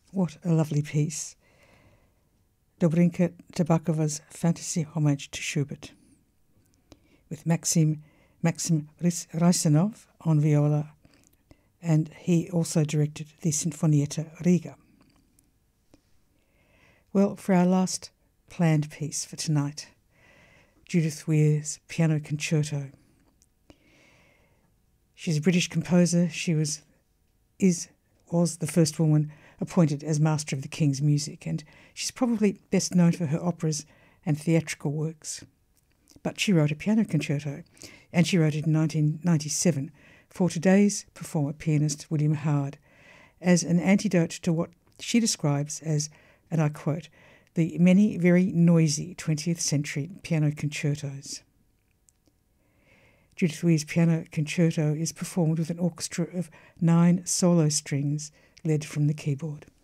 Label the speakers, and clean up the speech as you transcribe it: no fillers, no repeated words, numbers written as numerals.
Speaker 1: What a lovely piece. Dobrinka Tabakova's Fantasy Homage to Schubert, with Maxim Rysanov on viola, and he also directed the Sinfonietta Riga. Well, for our last planned piece for tonight, Judith Weir's Piano Concerto. She's a British composer. She was the first woman appointed as Master of the King's Music, and she's probably best known for her operas and theatrical works. But she wrote a piano concerto, and she wrote it in 1997 for today's performer pianist William Howard, as an antidote to what she describes as, and I quote, the many very noisy 20th century piano concertos. Judith Weir's Piano Concerto is performed with an orchestra of 9 solo strings led from the keyboard.